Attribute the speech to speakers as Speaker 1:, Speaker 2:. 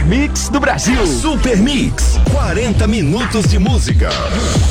Speaker 1: Mix do Brasil.
Speaker 2: Super Mix, 40 minutos de música.